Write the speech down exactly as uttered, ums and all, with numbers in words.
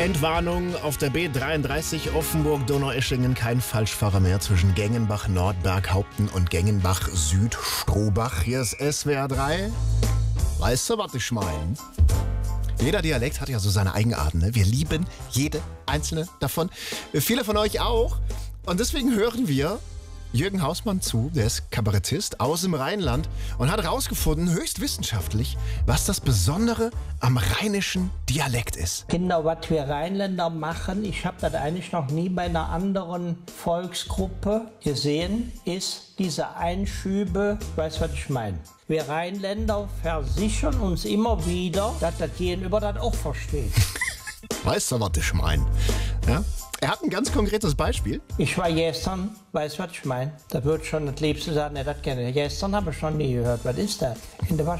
Entwarnung auf der B dreiunddreißig Offenburg-Donaueschingen. Kein Falschfahrer mehr zwischen Gengenbach-Nordberg, Haupten und Gengenbach-Süd-Strohbach. Hier ist S W R drei. Weißt du, was ich meine? Jeder Dialekt hat ja so seine Eigenarten. Ne? Wir lieben jede einzelne davon. Viele von euch auch. Und deswegen hören wir Jürgen Hausmann zu, der ist Kabarettist aus dem Rheinland und hat herausgefunden, höchst wissenschaftlich, was das Besondere am rheinischen Dialekt ist. Genau, was wir Rheinländer machen, ich habe das eigentlich noch nie bei einer anderen Volksgruppe gesehen, ist diese Einschübe, weißt du, was ich meine? Wir Rheinländer versichern uns immer wieder, dass das Gegenüber das auch versteht. Weißt du, was ich meine? Ja? Er hat ein ganz konkretes Beispiel. Ich war gestern, weißt du, was ich meine? Da wird schon das Liebste sagen, er das kenne. Gestern habe ich schon nie gehört. Was ist das? In der Wasch